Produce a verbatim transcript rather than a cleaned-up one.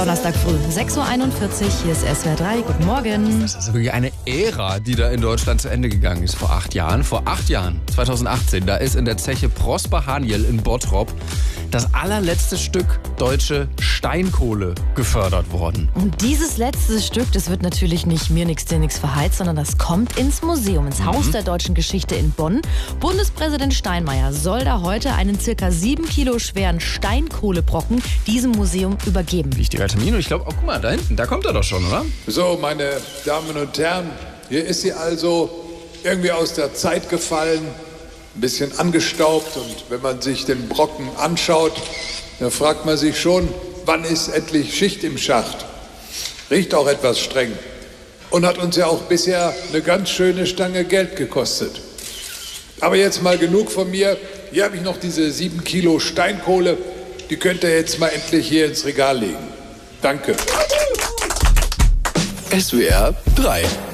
Donnerstag früh, sechs Uhr einundvierzig, hier ist S W R drei, guten Morgen. Das ist wirklich eine Ära, die da in Deutschland zu Ende gegangen ist vor acht Jahren. Vor acht Jahren, zweitausendachtzehn, da ist in der Zeche Prosper Haniel in Bottrop das allerletzte Stück deutsche Steinkohle gefördert worden. Und dieses letzte Stück, das wird natürlich nicht mir nix, dir nix verheizt, sondern das kommt ins Museum, ins Haus der deutschen Geschichte in Bonn. Bundespräsident Steinmeier soll da heute einen circa sieben Kilo schweren Steinkohlebrocken diesem Museum übergeben. Wichtiger Termin und ich glaube, oh, guck mal, da hinten, da kommt er doch schon, oder? So, meine Damen und Herren, hier ist sie also irgendwie aus der Zeit gefallen, ein bisschen angestaubt, und wenn man sich den Brocken anschaut, dann fragt man sich schon, wann ist endlich Schicht im Schacht? Riecht auch etwas streng und hat uns ja auch bisher eine ganz schöne Stange Geld gekostet. Aber jetzt mal genug von mir. Hier habe ich noch diese sieben Kilo Steinkohle, die könnt ihr jetzt mal endlich hier ins Regal legen. Danke. S W R drei